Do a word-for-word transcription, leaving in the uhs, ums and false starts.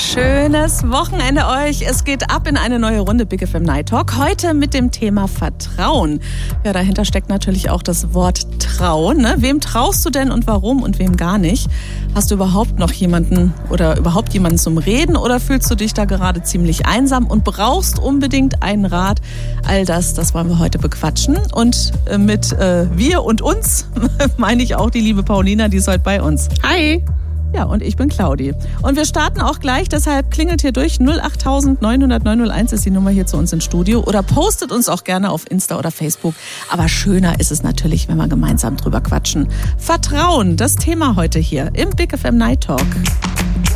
Schönes Wochenende euch. Es geht ab in eine neue Runde Big F M Night Talk. Heute mit dem Thema Vertrauen. Ja, dahinter steckt natürlich auch das Wort Trauen. Ne? Wem traust du denn und warum und wem gar nicht? Hast du überhaupt noch jemanden oder überhaupt jemanden zum Reden oder fühlst du dich da gerade ziemlich einsam und brauchst unbedingt einen Rat? All das, das wollen wir heute bequatschen. Und mit äh, wir und uns meine ich auch die liebe Paulina, die ist heute bei uns. Hi! Ja, und ich bin Claudi. Und wir starten auch gleich, deshalb klingelt hier durch. null acht neun null null neun null eins ist die Nummer hier zu uns ins Studio. Oder postet uns auch gerne auf Insta oder Facebook. Aber schöner ist es natürlich, wenn wir gemeinsam drüber quatschen. Vertrauen, das Thema heute hier im Big F M Night Talk.